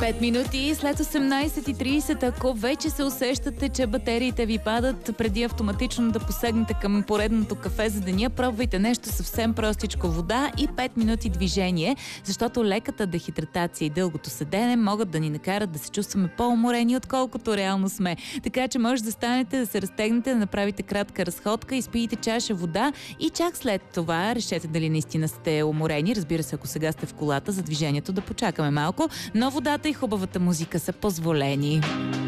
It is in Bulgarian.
5 минути след 18:30, ако вече се усещате, че батериите ви падат, преди автоматично да посегнете към поредното кафе за деня, пробвайте нещо съвсем простичко: вода и 5 минути движение, защото леката дехидратация и дългото седене могат да ни накарат да се чувстваме по-уморени, отколкото реално сме. Така че може да станете, да се разтегнете, да направите кратка разходка, изпиете чаша вода и чак след това решете дали наистина сте уморени. Разбира се, ако сега сте в колата, за движението да почакаме малко, но водата и хубавата музика са позволени.